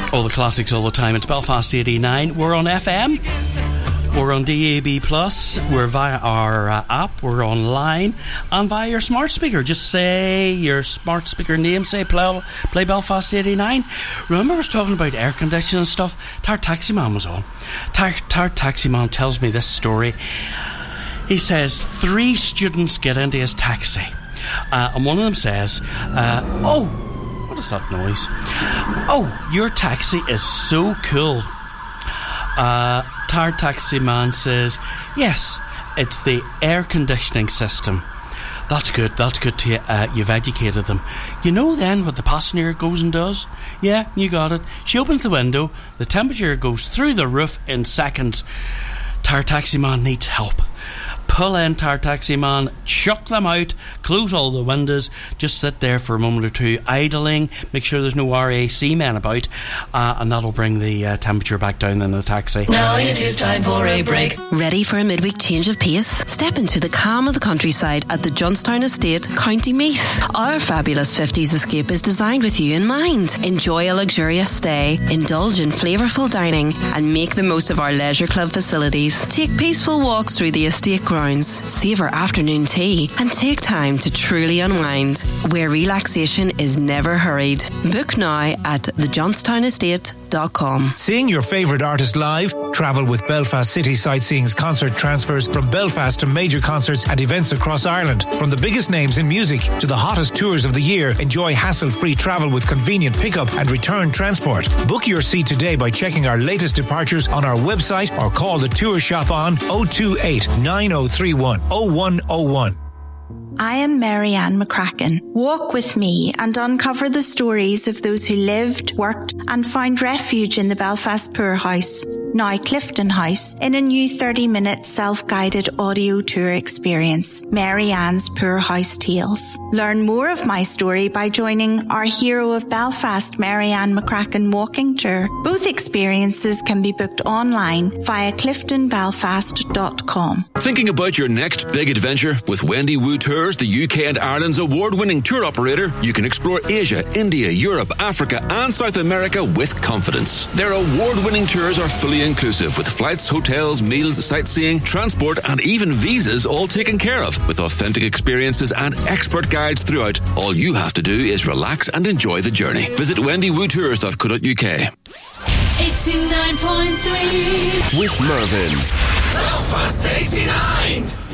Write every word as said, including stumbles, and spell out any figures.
All the classics all the time. It's Belfast eighty-nine. We're on F M. We're on D A B plus. We're via our uh, app. We're online and via your smart speaker. Just say your smart speaker name. Say play, play Belfast eighty-nine. Remember I was talking about air conditioning and stuff? Tar Taxi Man was on. Tar, Tar Taxi Man tells me this story. He says three students get into his taxi. Uh, and one of them says, uh, oh, what is that noise? Oh, your taxi is so cool. Uh, Tar Taxi Man says, yes, it's the air conditioning system. That's good, that's good to you. Uh, you've educated them. You know then what the passenger goes and does? Yeah, you got it. She opens the window, the temperature goes through the roof in seconds. Tar Taxi Man needs help. Pull in Tar Taxi Man, chuck them out, close all the windows, just sit there for a moment or two, idling, make sure there's no R A C men about, uh, and that'll bring the uh, temperature back down in the taxi. Now it is time for a break. Ready for a midweek change of pace? Step into the calm of the countryside at the Johnstown Estate, County Meath. Our fabulous fifties escape is designed with you in mind. Enjoy a luxurious stay, indulge in flavourful dining, and make the most of our leisure club facilities. Take peaceful walks through the estate grounds, savour afternoon tea, and take time to truly unwind, where relaxation is never hurried. Book now at the johnstown estate dot com. Seeing your favourite artist live? Travel with Belfast City Sightseeing's concert transfers from Belfast to major concerts and events across Ireland. From the biggest names in music to the hottest tours of the year, enjoy hassle-free travel with convenient pickup and return transport. Book your seat today by checking our latest departures on our website or call the tour shop on oh two eight, nine oh three one, oh one oh one. I am Marianne McCracken. Walk with me and uncover the stories of those who lived, worked and found refuge in the Belfast Poor House, now Clifton House, in a new thirty-minute self-guided audio tour experience, Marianne's Poor House Tales. Learn more of my story by joining our Hero of Belfast, Marianne McCracken walking tour. Both experiences can be booked online via clifton belfast dot com. Thinking about your next big adventure? With Wendy Wu Tours, the U K and Ireland's award-winning tour operator, you can explore Asia, India, Europe, Africa and South America with confidence. Their award-winning tours are fully inclusive, with flights, hotels, meals, sightseeing, transport and even visas all taken care of. With authentic experiences and expert guides throughout, all you have to do is relax and enjoy the journey. Visit wendy woo tours dot co dot uk. eighty-nine point three with Mervyn. Belfast eighty-nine.